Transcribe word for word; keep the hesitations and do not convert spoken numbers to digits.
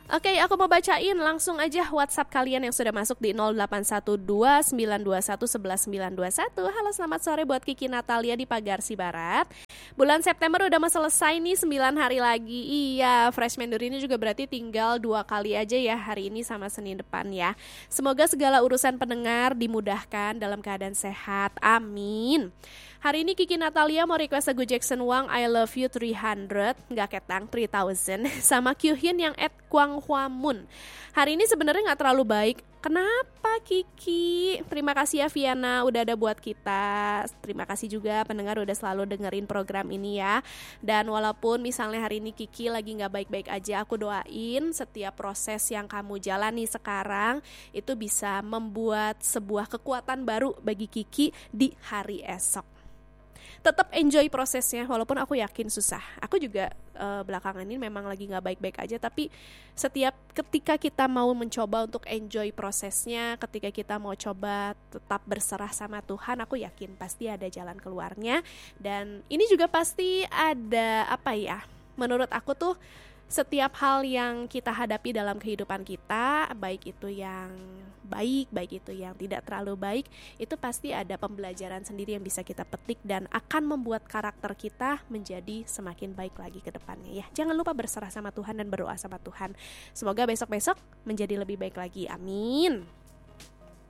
Oke, aku mau bacain langsung aja WhatsApp kalian yang sudah masuk di nol delapan satu dua sembilan dua satu satu satu sembilan dua satu. Halo, selamat sore buat Kiki Natalia di Pagarsi Barat. Bulan September udah mau selesai nih, sembilan hari lagi. Iya, Freshman Dur ini juga berarti tinggal dua kali aja ya, hari ini sama Senin depan ya. Semoga segala urusan pendengar dimudahkan dalam keadaan sehat. Amin. Hari ini Kiki Natalia mau request lagu Jackson Wang I Love You tiga ratus, nggak ketang tiga ribu, sama Kyuhyun yang at Kwang Hwa Moon. Hari ini sebenarnya nggak terlalu baik. Kenapa Kiki? Terima kasih ya Viana udah ada buat kita. Terima kasih juga pendengar udah selalu dengerin program ini ya. Dan walaupun misalnya hari ini Kiki lagi nggak baik-baik aja, aku doain setiap proses yang kamu jalani sekarang itu bisa membuat sebuah kekuatan baru bagi Kiki di hari esok. Tetap enjoy prosesnya, walaupun aku yakin susah. Aku juga uh, belakangan ini memang lagi gak baik-baik aja, tapi setiap ketika kita mau mencoba untuk enjoy prosesnya, ketika kita mau coba tetap berserah sama Tuhan, aku yakin pasti ada jalan keluarnya. Dan ini juga pasti ada apa ya, menurut aku tuh setiap hal yang kita hadapi dalam kehidupan kita, baik itu yang baik, baik itu yang tidak terlalu baik, itu pasti ada pembelajaran sendiri yang bisa kita petik dan akan membuat karakter kita menjadi semakin baik lagi ke depannya ya. Jangan lupa berserah sama Tuhan dan berdoa sama Tuhan. Semoga besok-besok menjadi lebih baik lagi. Amin.